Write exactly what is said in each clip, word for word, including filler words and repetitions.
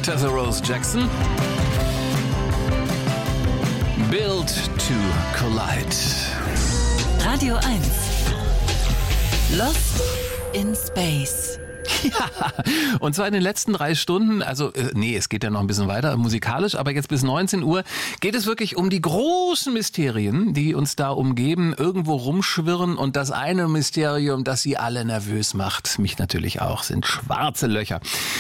Tessa Rose Jackson. Built to Collide. Radio eins. Lost in Space. Ja, und zwar in den letzten drei Stunden, also äh, nee, es geht ja noch ein bisschen weiter musikalisch, aber jetzt bis neunzehn Uhr geht es wirklich um die großen Mysterien, die uns da umgeben, irgendwo rumschwirren, und das eine Mysterium, das sie alle nervös macht, mich natürlich auch, sind schwarze Löcher.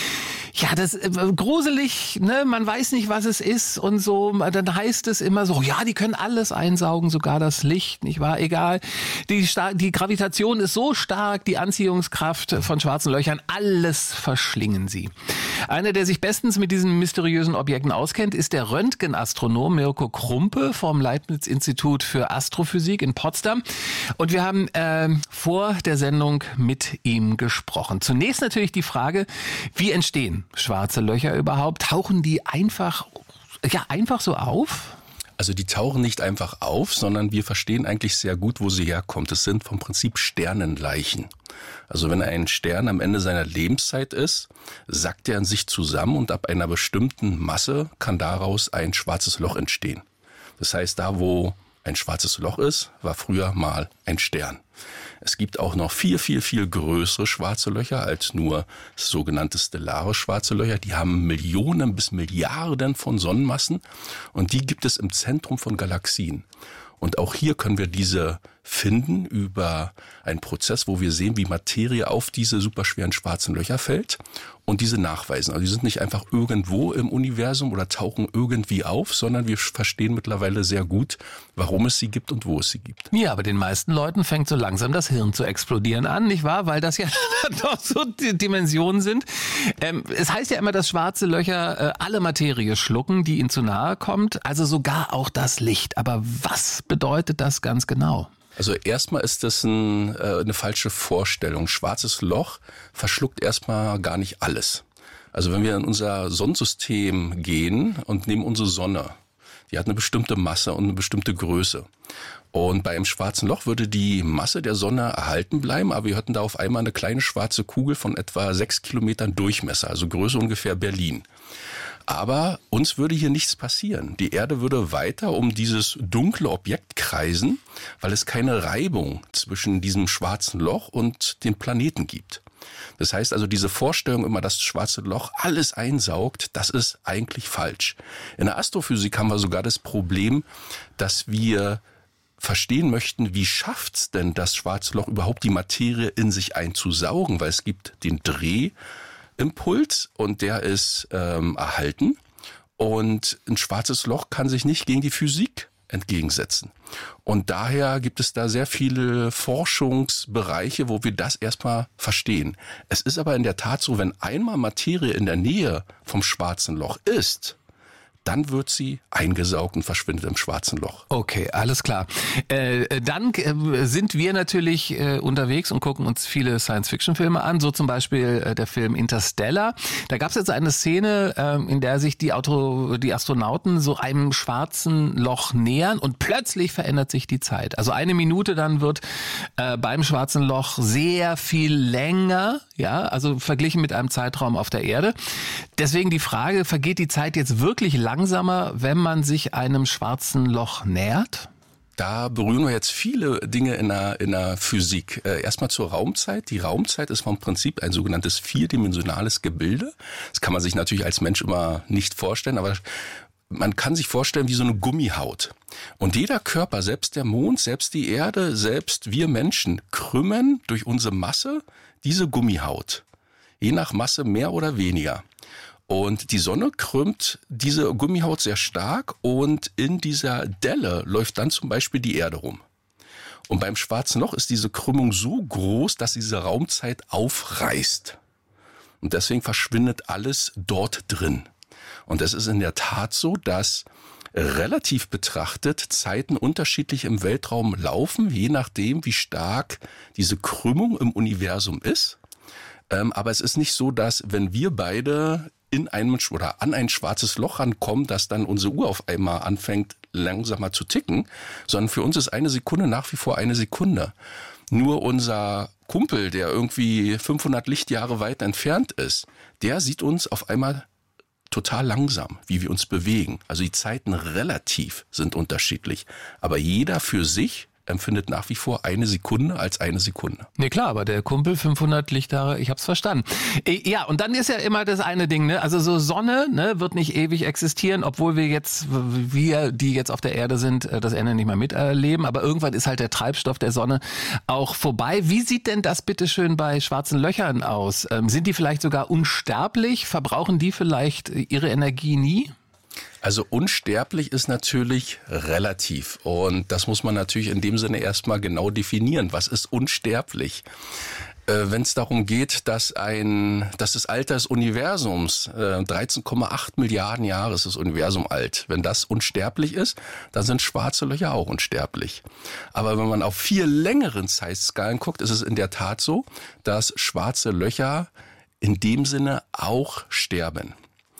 Ja, das ist äh, gruselig, ne? Man weiß nicht, was es ist und so. Dann heißt es immer so, ja, die können alles einsaugen, sogar das Licht, nicht wahr? Egal. Die, Star- die Gravitation ist so stark, die Anziehungskraft von schwarzen Löchern, alles verschlingen sie. Einer, der sich bestens mit diesen mysteriösen Objekten auskennt, ist der Röntgenastronom Mirko Krumpe vom Leibniz-Institut für Astrophysik in Potsdam. Und wir haben äh, vor der Sendung mit ihm gesprochen. Zunächst natürlich die Frage, wie entstehen schwarze Löcher überhaupt? Tauchen die einfach, ja, einfach so auf? Also die tauchen nicht einfach auf, sondern wir verstehen eigentlich sehr gut, wo sie herkommt. Es sind vom Prinzip Sternenleichen. Also wenn ein Stern am Ende seiner Lebenszeit ist, sackt er in sich zusammen und ab einer bestimmten Masse kann daraus ein schwarzes Loch entstehen. Das heißt, da wo ein schwarzes Loch ist, war früher mal ein Stern. Es gibt auch noch viel, viel, viel größere schwarze Löcher als nur sogenannte stellare schwarze Löcher. Die haben Millionen bis Milliarden von Sonnenmassen und die gibt es im Zentrum von Galaxien. Und auch hier können wir diese finden über einen Prozess, wo wir sehen, wie Materie auf diese superschweren schwarzen Löcher fällt und diese nachweisen. Also die sind nicht einfach irgendwo im Universum oder tauchen irgendwie auf, sondern wir verstehen mittlerweile sehr gut, warum es sie gibt und wo es sie gibt. Ja, aber den meisten Leuten fängt so langsam das Hirn zu explodieren an, nicht wahr? Weil das ja doch so die Dimensionen sind. Ähm, es heißt ja immer, dass schwarze Löcher äh, alle Materie schlucken, die ihnen zu nahe kommt, also sogar auch das Licht. Aber was bedeutet das ganz genau? Also erstmal ist das ein, äh, eine falsche Vorstellung. Schwarzes Loch verschluckt erstmal gar nicht alles. Also wenn wir in unser Sonnensystem gehen und nehmen unsere Sonne, die hat eine bestimmte Masse und eine bestimmte Größe. Und bei einem schwarzen Loch würde die Masse der Sonne erhalten bleiben, aber wir hätten da auf einmal eine kleine schwarze Kugel von etwa sechs Kilometern Durchmesser, also Größe ungefähr Berlin. Aber uns würde hier nichts passieren. Die Erde würde weiter um dieses dunkle Objekt kreisen, weil es keine Reibung zwischen diesem schwarzen Loch und dem Planeten gibt. Das heißt also, diese Vorstellung immer, dass das schwarze Loch alles einsaugt, das ist eigentlich falsch. In der Astrophysik haben wir sogar das Problem, dass wir verstehen möchten, wie schafft's denn das schwarze Loch überhaupt die Materie in sich einzusaugen, weil es gibt den Drehimpuls und der ist ähm, erhalten und ein schwarzes Loch kann sich nicht gegen die Physik entgegensetzen. Und daher gibt es da sehr viele Forschungsbereiche, wo wir das erstmal verstehen. Es ist aber in der Tat so, wenn einmal Materie in der Nähe vom schwarzen Loch ist, dann wird sie eingesaugt und verschwindet im schwarzen Loch. Okay, alles klar. Äh, dann äh, sind wir natürlich äh, unterwegs und gucken uns viele Science-Fiction-Filme an, so zum Beispiel äh, der Film Interstellar. Da gab es jetzt eine Szene, äh, in der sich die, Auto, die Astronauten so einem schwarzen Loch nähern und plötzlich verändert sich die Zeit. Also eine Minute dann wird äh, beim schwarzen Loch sehr viel länger, ja, also verglichen mit einem Zeitraum auf der Erde. Deswegen die Frage, vergeht die Zeit jetzt wirklich langsamer, wenn man sich einem schwarzen Loch nähert? Da berühren wir jetzt viele Dinge in der, in der Physik. Äh, erstmal zur Raumzeit. Die Raumzeit ist vom Prinzip ein sogenanntes vierdimensionales Gebilde. Das kann man sich natürlich als Mensch immer nicht vorstellen, aber man kann sich vorstellen wie so eine Gummihaut. Und jeder Körper, selbst der Mond, selbst die Erde, selbst wir Menschen, krümmen durch unsere Masse diese Gummihaut. Je nach Masse mehr oder weniger. Und die Sonne krümmt diese Gummihaut sehr stark und in dieser Delle läuft dann zum Beispiel die Erde rum. Und beim schwarzen Loch ist diese Krümmung so groß, dass diese Raumzeit aufreißt. Und deswegen verschwindet alles dort drin. Und es ist in der Tat so, dass relativ betrachtet Zeiten unterschiedlich im Weltraum laufen, je nachdem, wie stark diese Krümmung im Universum ist. Ähm, aber es ist nicht so, dass wenn wir beide in einem oder an ein schwarzes Loch rankommen, dass dann unsere Uhr auf einmal anfängt, langsamer zu ticken, sondern für uns ist eine Sekunde nach wie vor eine Sekunde. Nur unser Kumpel, der irgendwie fünfhundert Lichtjahre weit entfernt ist, der sieht uns auf einmal total langsam, wie wir uns bewegen. Also die Zeiten relativ sind unterschiedlich. Aber jeder für sich empfindet nach wie vor eine Sekunde als eine Sekunde. Nee, klar, aber der Kumpel fünfhundert Lichtjahre, ich hab's verstanden. Ja, und dann ist ja immer das eine Ding, ne? Also so Sonne, ne, wird nicht ewig existieren, obwohl wir jetzt, wir, die jetzt auf der Erde sind, das Ende nicht mehr miterleben. Aber irgendwann ist halt der Treibstoff der Sonne auch vorbei. Wie sieht denn das bitteschön bei schwarzen Löchern aus? Ähm, sind die vielleicht sogar unsterblich? Verbrauchen die vielleicht ihre Energie nie? Also unsterblich ist natürlich relativ und das muss man natürlich in dem Sinne erstmal genau definieren. Was ist unsterblich? Äh, wenn es darum geht, dass ein, dass das Alter des Universums, äh, dreizehn Komma acht Milliarden Jahre ist das Universum alt. Wenn das unsterblich ist, dann sind schwarze Löcher auch unsterblich. Aber wenn man auf viel längeren Zeitskalen guckt, ist es in der Tat so, dass schwarze Löcher in dem Sinne auch sterben.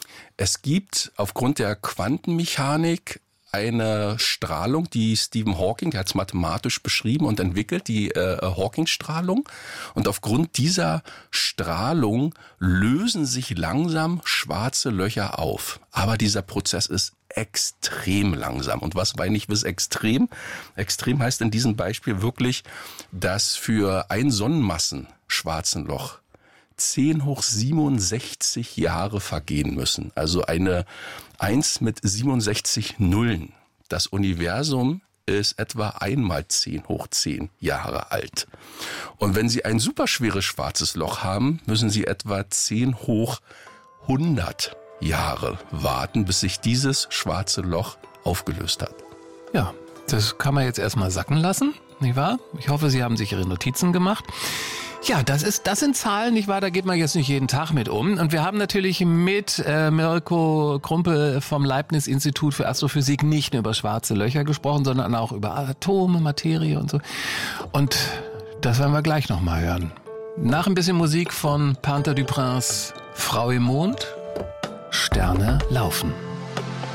Es gibt aufgrund der Quantenmechanik eine Strahlung, die Stephen Hawking, der hat es mathematisch beschrieben und entwickelt, die äh, Hawking-Strahlung. Und aufgrund dieser Strahlung lösen sich langsam schwarze Löcher auf. Aber dieser Prozess ist extrem langsam. Und was meine ich bis extrem? Extrem heißt in diesem Beispiel wirklich, dass für ein Sonnenmassen schwarzen Loch zehn hoch siebenundsechzig Jahre vergehen müssen. Also eine eins mit siebenundsechzig Nullen. Das Universum ist etwa einmal zehn hoch zehn Jahre alt. Und wenn Sie ein superschweres schwarzes Loch haben, müssen Sie etwa zehn hoch hundert Jahre warten, bis sich dieses schwarze Loch aufgelöst hat. Ja, das kann man jetzt erstmal sacken lassen, nicht wahr? Ich hoffe, Sie haben sich Ihre Notizen gemacht. Ja, das ist, das sind Zahlen, nicht wahr? Da geht man jetzt nicht jeden Tag mit um. Und wir haben natürlich mit äh, Mirko Krumpel vom Leibniz-Institut für Astrophysik nicht nur über schwarze Löcher gesprochen, sondern auch über Atome, Materie und so. Und das werden wir gleich nochmal hören. Nach ein bisschen Musik von Panther du Prince, Frau im Mond, Sterne laufen.